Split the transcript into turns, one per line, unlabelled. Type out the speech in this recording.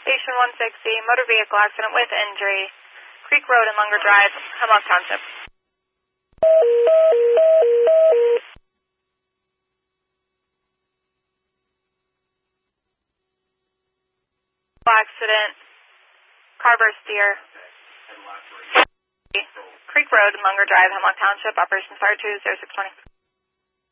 Station 160, motor vehicle accident with injury, Creek Road and Lunger Drive, Hemlock Township. Accident, Carver Steer, Creek Road and Lunger Drive, Hemlock Township, Operations Fire 2, 0620.